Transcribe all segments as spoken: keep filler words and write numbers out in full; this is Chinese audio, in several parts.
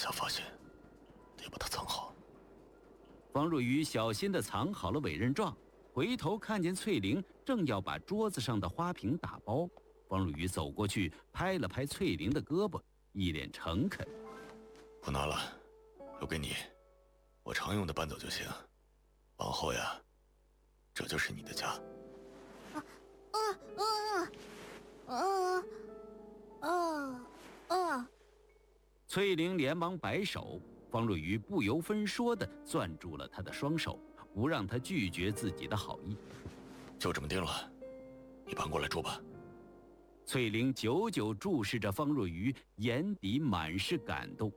下发现，得把它藏好。 方若愚小心地藏好了委任状，回头看见翠玲正要把桌子上的花瓶打包，方若愚走过去拍了拍翠玲的胳膊，一脸诚恳： 不拿了，留给你，我常用的搬走就行。往后呀，这就是你的家。 啊啊啊啊啊啊！ 翠玲连忙摆手，方若愚不由分说地攥住了他的双手，不让他拒绝自己的好意。 就这么定了，你搬过来住吧。 翠玲久久注视着方若愚，眼底满是感动。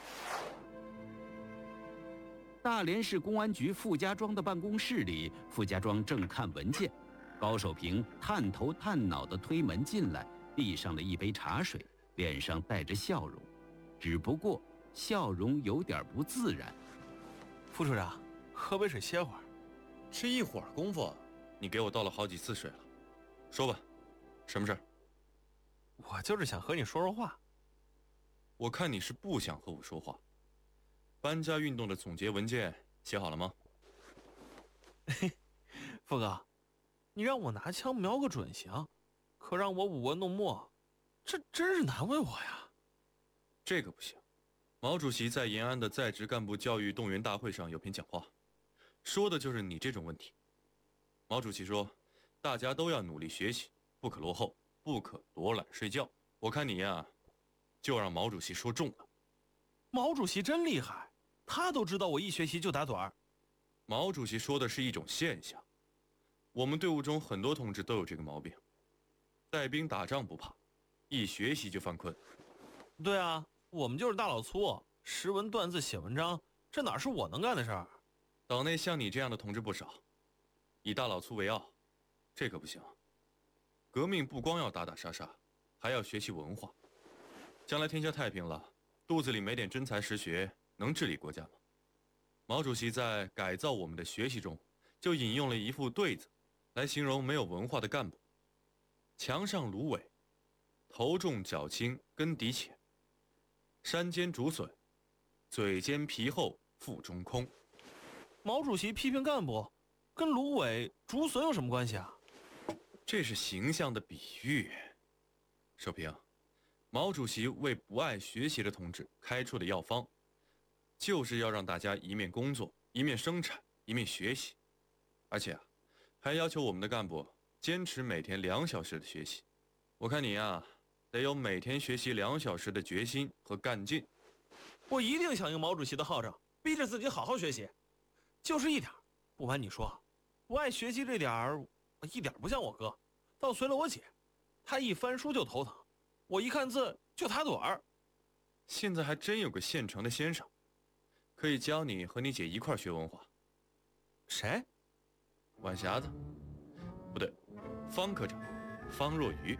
大连市公安局傅家庄的办公室里，傅家庄正看文件，高守平探头探脑地推门进来，递上了一杯茶水，脸上带着笑容，只不过笑容有点不自然。 副处长，喝杯水歇会儿。 这一会儿功夫，你给我倒了好几次水了。说吧，什么事儿？ 我就是想和你说说话。 我看你是不想和我说话。搬家运动的总结文件写好了吗？ 嘿，傅哥，你让我拿枪瞄个准行，可让我舞文弄墨，这真是难为我呀。 这个不行。毛主席在延安的在职干部教育动员大会上有篇讲话，说的就是你这种问题。毛主席说，大家都要努力学习，不可落后，不可躲懒睡觉。我看你呀，就让毛主席说中了。 毛主席真厉害，他都知道我一学习就打盹儿。 毛主席说的是一种现象，我们队伍中很多同志都有这个毛病，带兵打仗不怕，一学习就犯困。 对啊，我们就是大老粗，识文断字写文章，这哪是我能干的事儿？ 岛内像你这样的同志不少，以大老粗为傲，这可不行。革命不光要打打杀杀，还要学习文化。将来天下太平了，肚子里没点真才实学，能治理国家吗？毛主席在改造我们的学习中，就引用了一副对子，来形容没有文化的干部：墙上芦苇，头重脚轻，根底浅；山间竹笋，嘴尖皮厚，腹中空。 毛主席批评干部，跟芦苇、竹笋有什么关系啊？ 这是形象的比喻。守平，毛主席为不爱学习的同志开出的药方，就是要让大家一面工作，一面生产，一面学习，而且啊，还要求我们的干部坚持每天两小时的学习。我看你呀，得有每天学习两小时的决心和干劲。 我一定响应毛主席的号召，逼着自己好好学习。就是一点，不瞒你说，不爱学习这点儿，一点不像我哥，倒随了我姐。她一翻书就头疼，我一看字就打盹儿。 现在还真有个现成的先生，可以教你和你姐一块儿学文化。 谁？ 晚霞子，不对，方科长，方若愚。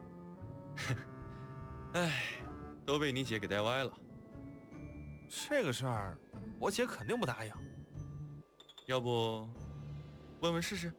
唉，都被你姐给带歪了。 这个事儿，我姐肯定不答应。 要不，问问试试？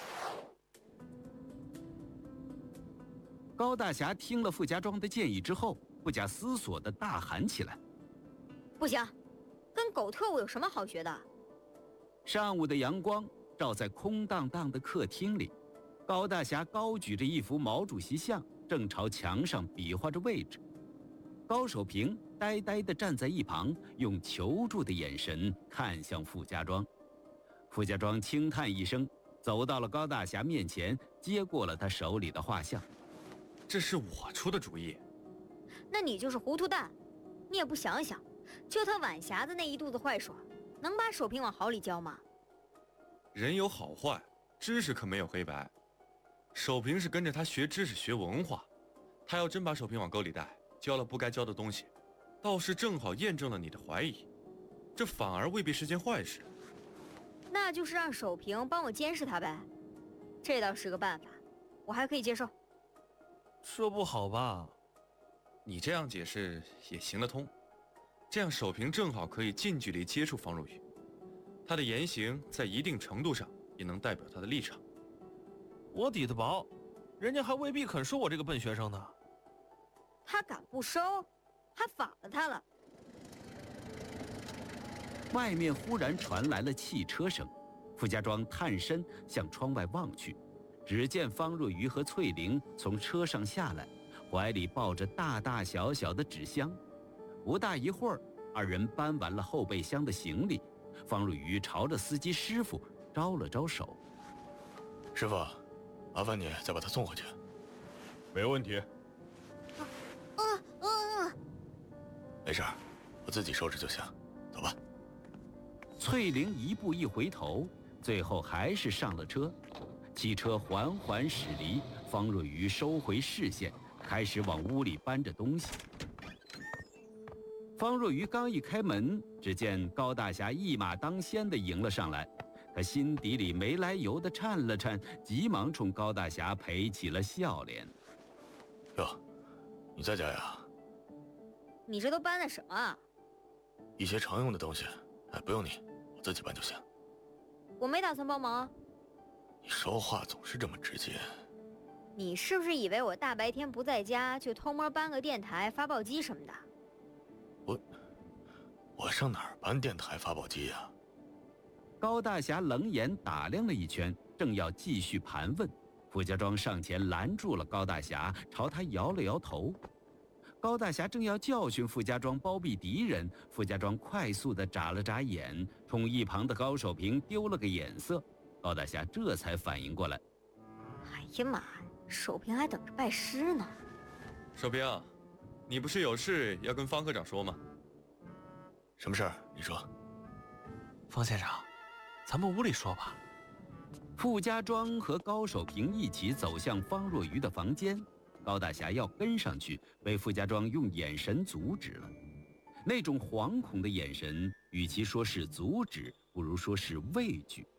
高大侠听了傅家庄的建议之后，不假思索地大喊起来： 不行，跟狗特务有什么好学的？ 上午的阳光照在空荡荡的客厅里，高大侠高举着一幅毛主席像，正朝墙上比划着位置。高守平呆呆地站在一旁，用求助的眼神看向傅家庄。傅家庄轻叹一声，走到了高大侠面前，接过了他手里的画像。 这是我出的主意。 那你就是糊涂蛋，你也不想想，就他晚霞的那一肚子坏水，能把守平往好里教吗？ 人有好坏，知识可没有黑白。守平是跟着他学知识学文化，他要真把守平往沟里带，教了不该教的东西，倒是正好验证了你的怀疑，这反而未必是件坏事。 那就是让守平帮我监视他呗，这倒是个办法，我还可以接受。 这不好吧？ 你这样解释也行得通，这样守平正好可以近距离接触方若愚，他的言行在一定程度上也能代表他的立场。 我底子薄，人家还未必肯收我这个笨学生呢。 他敢不收，还反了他了。 外面忽然传来了汽车声。傅家庄探身向窗外望去，只见方若愚和翠玲从车上下来，怀里抱着大大小小的纸箱。不大一会儿，二人搬完了后备箱的行李，方若愚朝着司机师傅招了招手：“ 师傅，麻烦你再把他送回去。”“ 没问题。”“ 啊啊啊！ 没事，我自己收拾就行。走吧。” 翠玲一步一回头，最后还是上了车。汽车缓缓驶离，方若愚收回视线，开始往屋里搬着东西。方若愚刚一开门，只见高大侠一马当先地迎了上来，他心底里没来由地颤了颤，急忙冲高大侠赔起了笑脸。 “哟，你在家呀？ 你这都搬的什么啊？”“ 一些常用的东西，哎，不用你，我自己搬就行。”“ 我没打算帮忙。”“ 你说话总是这么直接。”“ 你是不是以为我大白天不在家，就偷摸搬个电台、发报机什么的？”“ 我我上哪儿搬电台发报机呀？” 高大侠冷眼打量了一圈，正要继续盘问，傅家庄上前拦住了高大侠，朝他摇了摇头。高大侠正要教训傅家庄包庇敌人，傅家庄快速地眨了眨眼，冲一旁的高守平丢了个眼色。高大侠这才反应过来：“ 哎呀妈呀，守平还等着拜师呢。”“ 守平，你不是有事要跟方科长说吗？”“ 什么事儿？你说。”“ 方先生，咱们屋里说吧。” 傅家庄和高守平一起走向方若愚的房间，高大侠要跟上去，被傅家庄用眼神阻止了。那种惶恐的眼神，与其说是阻止，不如说是畏惧。